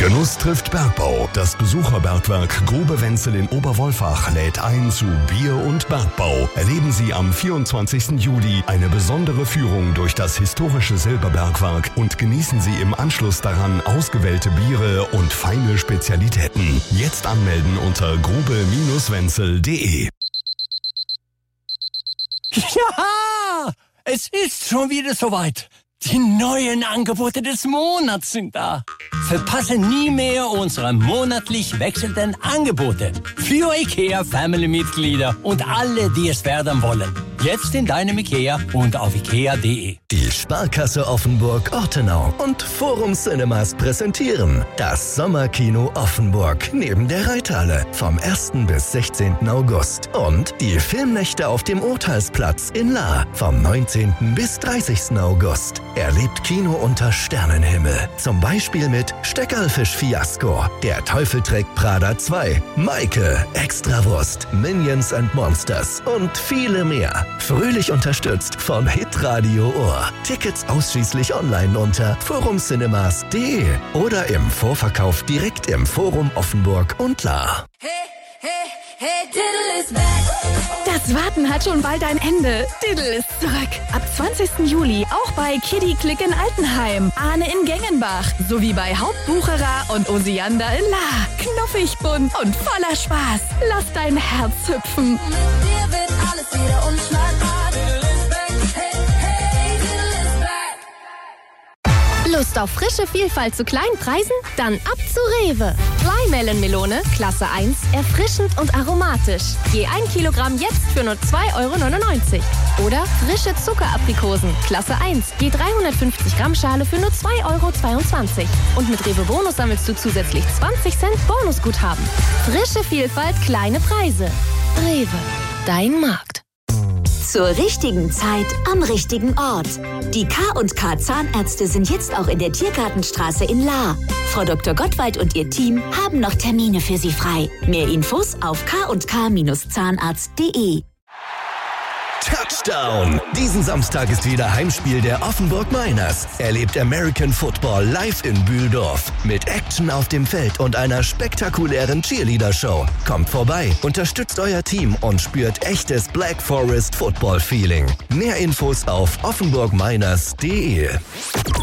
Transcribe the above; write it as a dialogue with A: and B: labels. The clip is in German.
A: Genuss trifft Bergbau. Das Besucherbergwerk Grube Wenzel in Oberwolfach lädt ein zu Bier und Bergbau. Erleben Sie am 24. Juli eine besondere Führung durch das historische Silberbergwerk und genießen Sie im Anschluss daran ausgewählte Biere und feine Spezialitäten. Jetzt anmelden unter grube-wenzel.de.
B: Ja, es ist schon wieder soweit. Die neuen Angebote des Monats sind da. Verpasse nie mehr unsere monatlich wechselnden Angebote. Für IKEA-Family-Mitglieder und alle, die es werden wollen. Jetzt in deinem IKEA und auf ikea.de.
C: Die Sparkasse Offenburg-Ortenau und Forum Cinemas präsentieren das Sommerkino Offenburg neben der Reithalle vom 1. bis 16. August und die Filmnächte auf dem Urteilsplatz in Lahr vom 19. bis 30. August. Erlebt Kino unter Sternenhimmel. Zum Beispiel mit Steckerlfisch-Fiasko, Der Teufel trägt Prada 2, Maike, Extrawurst, Minions and Monsters und viele mehr. Fröhlich unterstützt von Hitradio Ohr. Tickets ausschließlich online unter forumcinemas.de oder im Vorverkauf direkt im Forum Offenburg und Lahr.
D: Hey, Diddle is back.
E: Das Warten hat schon bald ein Ende. Diddle ist zurück. Ab 20. Juli auch bei Kiddie Klick in Altenheim, Ahne in Gengenbach sowie bei Hauptbucherer und Osiander in Lahr. Knuffig, bunt und voller Spaß. Lass dein Herz hüpfen.
D: Mit dir wird alles wieder unschlagbar. Diddle is back. Hey, Diddle is back.
F: Lust auf frische Vielfalt zu kleinen Preisen? Dann ab zu Rewe. Flymelon-Melone, Klasse 1, erfrischend und aromatisch. Je 1 Kilogramm jetzt für nur 2,99 €. Oder frische Zuckeraprikosen, Klasse 1, je 350 Gramm Schale für nur 2,22 €. Und mit Rewe Bonus sammelst du zusätzlich 20 Cent Bonusguthaben. Frische Vielfalt, kleine Preise. Rewe, dein Markt.
G: Zur richtigen Zeit am richtigen Ort. Die K&K Zahnärzte sind jetzt auch in der Tiergartenstraße in Lahr. Frau Dr. Gottwald und ihr Team haben noch Termine für Sie frei. Mehr Infos auf kk-zahnarzt.de.
C: Touchdown! Diesen Samstag ist wieder Heimspiel der Offenburg Miners. Erlebt American Football live in Bühldorf. Mit Action auf dem Feld und einer spektakulären Cheerleader-Show. Kommt vorbei, unterstützt euer Team und spürt echtes Black Forest Football-Feeling. Mehr Infos auf offenburgminers.de.